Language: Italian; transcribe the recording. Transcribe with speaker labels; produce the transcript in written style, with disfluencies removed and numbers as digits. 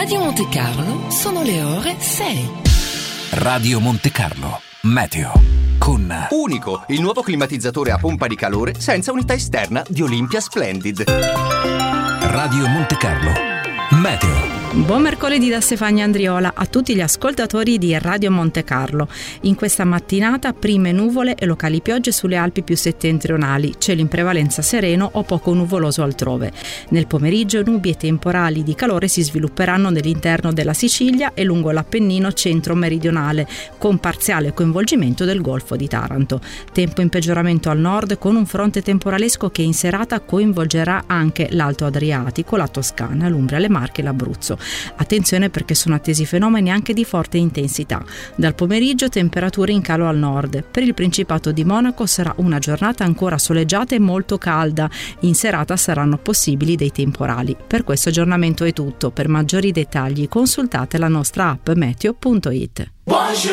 Speaker 1: Radio Monte Carlo sono le ore 6.
Speaker 2: Radio Monte Carlo, meteo. Con
Speaker 3: Unico, il nuovo climatizzatore a pompa di calore senza unità esterna di Olympia Splendid.
Speaker 2: Radio Monte Carlo, meteo.
Speaker 4: Buon mercoledì da Stefania Andriola a tutti gli ascoltatori di Radio Monte Carlo. In questa mattinata prime nuvole e locali piogge sulle Alpi più settentrionali, cielo in prevalenza sereno o poco nuvoloso altrove. Nel pomeriggio nubi e temporali di calore si svilupperanno nell'interno della Sicilia e lungo l'Appennino centro-meridionale, con parziale coinvolgimento del Golfo di Taranto. Tempo in peggioramento al nord con un fronte temporalesco che in serata coinvolgerà anche l'Alto Adriatico, la Toscana, l'Umbria, le Marche e l'Abruzzo. Attenzione perché sono attesi fenomeni anche di forte intensità. Dal pomeriggio temperature in calo al nord. Per il Principato di Monaco sarà una giornata ancora soleggiata e molto calda. In serata saranno possibili dei temporali. Per questo aggiornamento è tutto. Per maggiori dettagli consultate la nostra app meteo.it.